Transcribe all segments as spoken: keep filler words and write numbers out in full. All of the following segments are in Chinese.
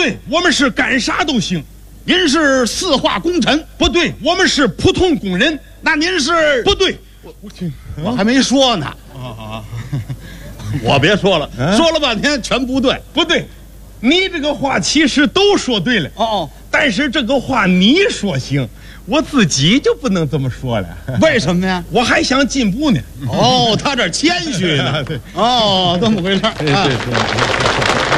对，我们是干啥都行。 您是四化功臣？ 不对，我们是普通工人。 那您是？ 不对， 我我听我还没说呢。 啊啊！ 我别说了， 嗯、 说了半天全不对。 不对，你这个话其实都说对了。 哦哦， 但是这个话你说行，我自己就不能这么说了。 为什么呀？ 我还想进步呢。 哦，他这谦虚呢。 对， 哦，这么回事。 对对对。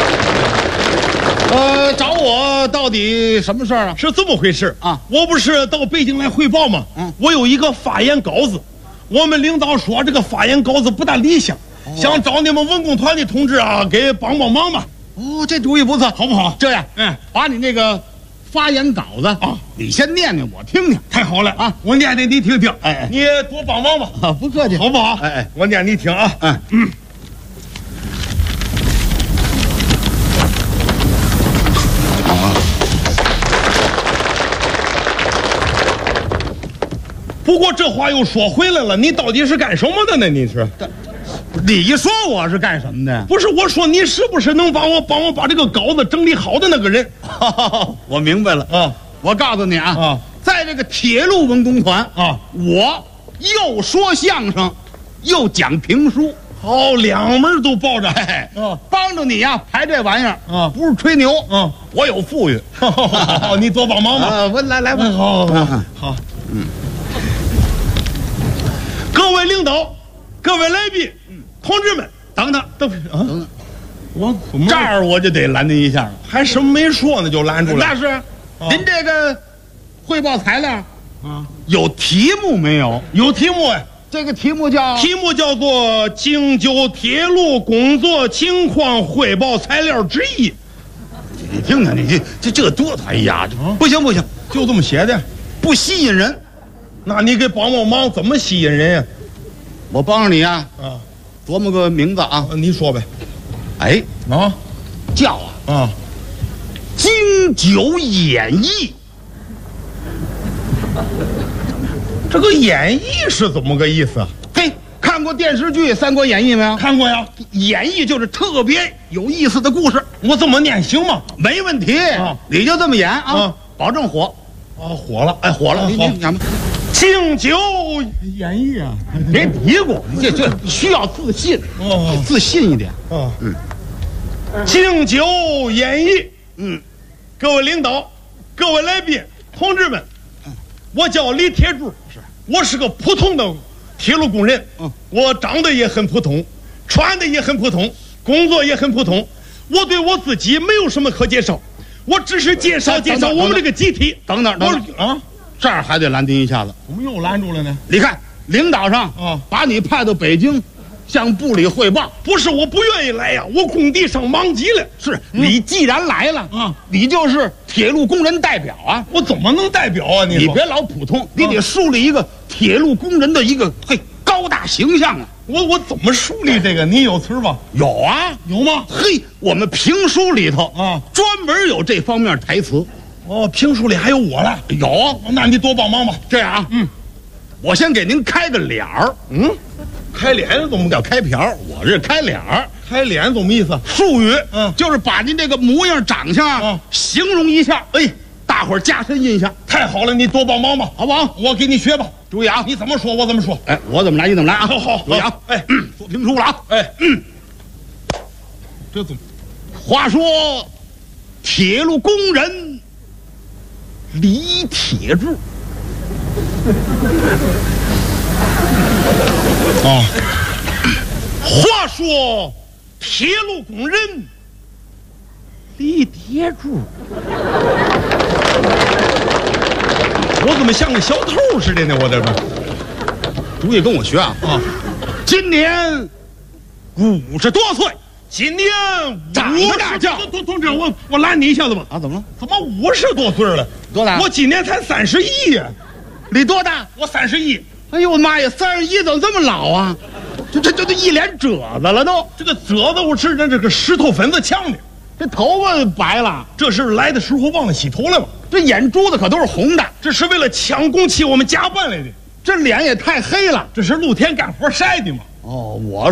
呃，找我到底什么事儿啊？ 是这么回事啊！ 我不是到北京来汇报吗？ 嗯， 我有一个发言稿子，我们领导说这个发言稿子不大理想，哦、想找你们文工团的同志啊，给帮帮忙吧。 哦，这主意不错， 好不好？ 这样， 嗯， 把你那个发言稿子啊，你先念念我听听。 太好了啊！我念念你听听。 哎哎， 你多帮忙吧。 啊，不客气， 好不好？ 哎哎， 我念你听啊。 嗯嗯。不过这话又说回来了，你到底是干什么的呢？你是？ 你说我是干什么的？ 不是，我说你是不是能帮我帮我把这个稿子整理好的那个人？ 我明白了啊！ 我告诉你啊啊， 在这个铁路文工团啊， 我又说相声，又讲评书， 好，两门都抱着， 哎， 啊， 帮着你呀排这玩意儿啊， 不是吹牛， 啊， 我有富裕， 好，你多帮忙吧。 啊，我来来吧， 好，好，好，嗯。各位领导，各位来宾，同志们， 等等， 等等，等，我这儿我就得拦您一下了， 还什么没说呢就拦住了。 那是，您这个汇报材料啊， 有题目没有？ 有题目哎， 这个题目叫题目叫做《京九铁路工作情况汇报材料之一》。 你听听，你这这这多，哎呀，不行不行， 就这么写的， 不吸引人。 那你给帮帮忙，怎么吸引人呀？ 我帮着你啊， 啊， 琢磨个名字啊， 你说呗。 哎， 啊， 叫啊啊， 京九演义。 这个演义是怎么个意思啊？ 嘿，看过电视剧《三国演义》没有？ 看过呀。 演义就是特别有意思的故事。 我这么念行吗？ 没问题， 啊， 你就这么演啊， 啊保证火。 啊，火了， 哎，火了！ 啊、 你你讲吧。 京九演义啊， 别嘀咕，这这需要自信， 哦， 自信一点。 哦，嗯，京九演义， 嗯， 各位领导，各位来宾，同志们，我叫李铁柱，是，我是个普通的铁路工人， 嗯， 我长得也很普通，穿的也很普通，工作也很普通，我对我自己没有什么可介绍，我只是介绍介绍我们这个集体。 等等等等啊， 这儿还得拦您一下子。 怎么又拦住了呢？ 你看，领导上啊， 把你派到北京，向部里汇报。 不是我不愿意来呀，我工地上忙极了。 是你既然来了啊， 你就是铁路工人代表啊。 我怎么能代表啊？你你别老普通，你得树立一个铁路工人的一个嘿高大形象啊。 我我怎么树立这个？你有词吧？ 有啊， 有吗？ 嘿，我们评书里头啊， 专门有这方面台词。 哦，评书里还有我了。 有， 那你多帮忙吧。 这样啊，嗯，我先给您开个脸儿。 嗯，开脸怎么叫开瓢？我这开脸儿。 开脸怎么意思？ 术语， 嗯， 就是把您这个模样、长相啊，形容一下，哎，大伙儿加深印象。 太好了，你多帮忙吧， 好不好？ 我给你学吧。 注意啊， 你怎么说，我怎么说。 哎，我怎么来，你怎么来啊？ 好好， 注意啊， 哎， 嗯，说评书了啊。 哎，嗯，这怎么？ 话说，铁路工人李铁柱。 啊，话说，铁路工人李铁柱，我怎么像个小偷似的呢？我这边， 注意跟我学啊！ 啊， 今年五十多岁， 今年长得大叫。 同同志，我我拦你一下子吧。 啊，怎么了？ 怎么五十多岁了？ 多大？ 我今年才三十一呀。 你多大？ 我三十一。 哎呦妈呀，三十一怎么这么老啊？这这这这一脸褶子了都。 这个褶子我是那这个石头粉子呛的， 这头发白了。 这是来的时候忘了洗头了吗？ 这眼珠子可都是红的， 这是为了抢工期我们加班来的。 这脸也太黑了， 这是露天干活晒的吗？ 哦，我